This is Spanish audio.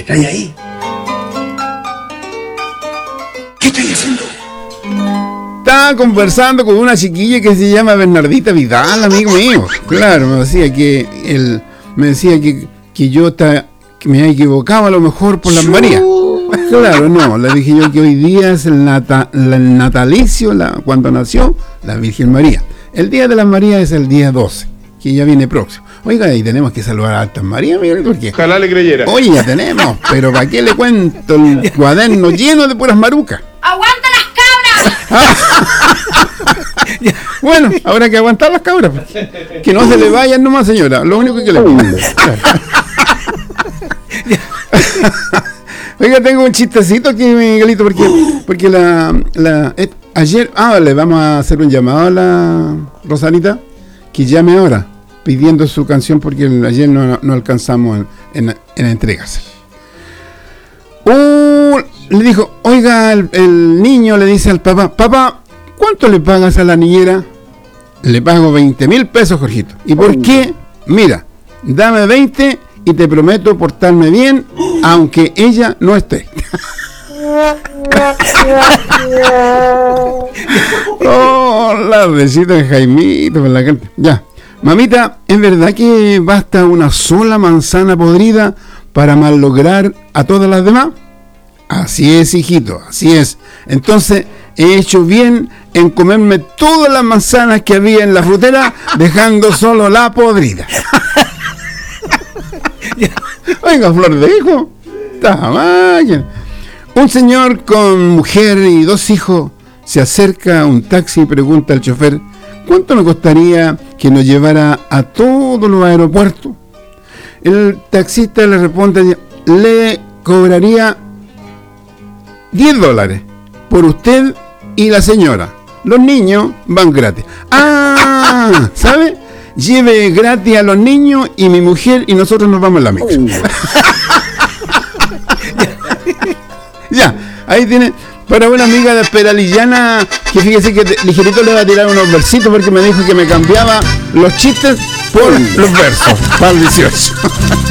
¿Estás ahí? ¿Qué estoy haciendo? Estaba conversando con una chiquilla que se llama Bernardita Vidal, amigo mío. Claro, me decía que yo que me había equivocado a lo mejor por las Marías. Claro, no, le dije yo que hoy día es el natalicio, cuando nació la Virgen María. El día de las Marías es el día 12, que ya viene próximo. Oiga, y tenemos que saludar a Altas Marías, porque ojalá le creyera. Oye, ya tenemos, pero ¿para qué le cuento el cuaderno lleno de puras marucas? ¡Aguanta las cabras! Bueno, habrá que aguantar las cabras. Que no se le vayan nomás, señora. Lo único que le pido. Oiga, tengo un chistecito aquí, Miguelito, porque ayer, le vamos a hacer un llamado a la Rosanita, que llame ahora, pidiendo su canción, porque ayer no alcanzamos en entregarse. Le dijo, oiga, el niño le dice al papá, ¿cuánto le pagas a la niñera? Le pago 20,000 pesos, Jorgito. ¿Y por qué? Mira, dame 20 y te prometo portarme bien, aunque ella no esté. La besita de Jaimito con la gente. Ya. Mamita, ¿es verdad que basta una sola manzana podrida para malograr a todas las demás? Así es, hijito, así es. Entonces, he hecho bien en comerme todas las manzanas que había en la frutera, dejando solo la podrida. Oiga, flor de hijo. Un señor con mujer y 2 hijos se acerca a un taxi y pregunta al chofer, ¿cuánto me costaría que nos llevara a todos los aeropuertos? El taxista le responde, le cobraría $10 por usted y la señora. Los niños van gratis. ¿Sabe? Lleve gratis a los niños y mi mujer y nosotros nos vamos en la micro. Ya, ahí tiene. Para una amiga de Peralillana, que fíjese que ligerito le va a tirar unos versitos porque me dijo que me cambiaba los chistes por los versos. Para el 18.